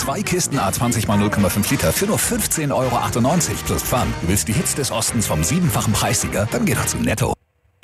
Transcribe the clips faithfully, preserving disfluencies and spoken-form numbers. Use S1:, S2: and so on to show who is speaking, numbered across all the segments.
S1: Zwei Kisten A zwanzig mal null Komma fünf Liter für nur fünfzehn Euro achtundneunzig plus Pfand. Du willst die Hits des Ostens vom siebenfachen Preissieger? Dann geh doch zu Netto.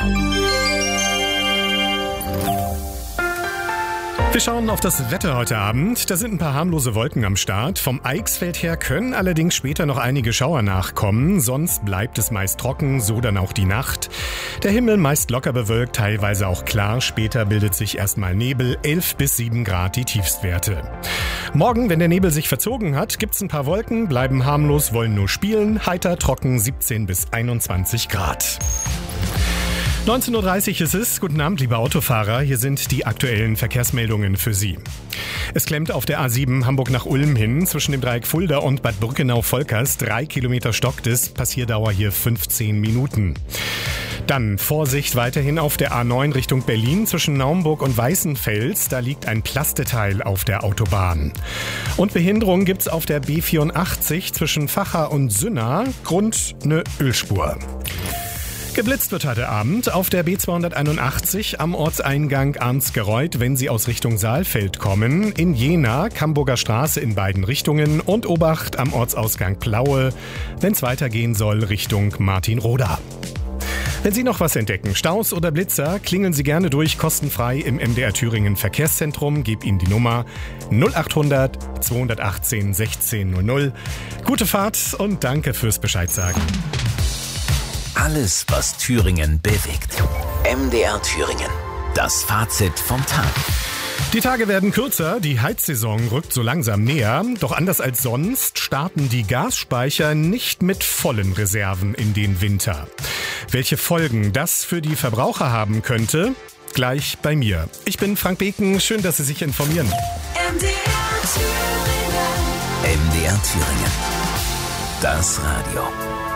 S2: Wir schauen auf das Wetter heute Abend. Da sind ein paar harmlose Wolken am Start. Vom Eichsfeld her können allerdings später noch einige Schauer nachkommen. Sonst bleibt es meist trocken, so dann auch die Nacht. Der Himmel meist locker bewölkt, teilweise auch klar. Später bildet sich erstmal Nebel, elf bis sieben Grad die Tiefstwerte. Morgen, wenn der Nebel sich verzogen hat, gibt's ein paar Wolken, bleiben harmlos, wollen nur spielen. Heiter, trocken, siebzehn bis einundzwanzig Grad. neunzehn Uhr dreißig ist es. Guten Abend, liebe Autofahrer. Hier sind die aktuellen Verkehrsmeldungen für Sie. Es klemmt auf der A sieben Hamburg nach Ulm hin. Zwischen dem Dreieck Fulda und Bad Brückenau-Volkers. Drei Kilometer stockt es. Passierdauer hier fünfzehn Minuten. Dann Vorsicht weiterhin auf der A neun Richtung Berlin zwischen Naumburg und Weißenfels. Da liegt ein Plasteteil auf der Autobahn. Und Behinderung gibt's auf der B vierundachtzig zwischen Vacha und Sünna. Grund eine Ölspur. Geblitzt wird heute Abend auf der B zweihunderteinundachtzig am Ortseingang Arnsgereuth, wenn Sie aus Richtung Saalfeld kommen. In Jena, Camburger Straße in beiden Richtungen und Obacht am Ortsausgang Plaue, wenn es weitergehen soll Richtung Martinroda. Wenn Sie noch was entdecken, Staus oder Blitzer, klingeln Sie gerne durch, kostenfrei im M D R Thüringen Verkehrszentrum. Geb Ihnen die Nummer null achthundert zweihundertachtzehn sechzehn null null. Gute Fahrt und danke fürs Bescheidsagen.
S3: Alles, was Thüringen bewegt. M D R Thüringen. Das Fazit vom Tag.
S2: Die Tage werden kürzer, die Heizsaison rückt so langsam näher. Doch anders als sonst starten die Gasspeicher nicht mit vollen Reserven in den Winter. Welche Folgen das für die Verbraucher haben könnte, gleich bei mir. Ich bin Frank Beken, schön, dass Sie sich informieren.
S4: M D R Thüringen.
S3: M D R Thüringen. Das Radio.